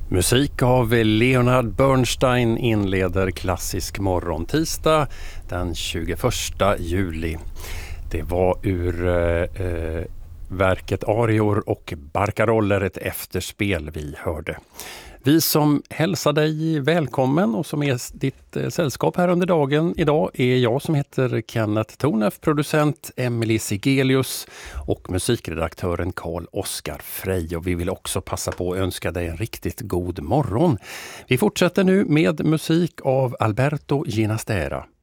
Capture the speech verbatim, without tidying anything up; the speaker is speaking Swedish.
Musik av Leonard Bernstein inleder klassisk morgon tisdag den tjugoförsta juli. Det var ur eh, verket Arior och Barcaroller, ett efterspel vi hörde. Vi som hälsar dig välkommen och som är ditt eh, sällskap här under dagen idag är jag som heter Kenneth Tornef, producent Emily Sigelius och musikredaktören Carl-Oskar Frey. Och vi vill också passa på att önska dig en riktigt god morgon. Vi fortsätter nu med musik av Alberto Ginastera.